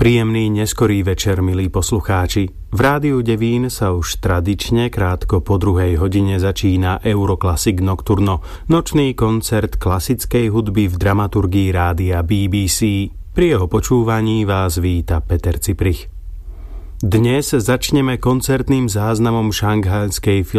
Príjemný neskorý večer, milí poslucháči. V Rádiu Devín sa už tradične krátko po 2:00 začína Euroclassic Nocturno, nočný koncert klasickej hudby v dramaturgii rádia BBC. Pri jeho počúvaní vás víta Peter Ciprich. Dnes začneme koncertným záznamom šanghajskej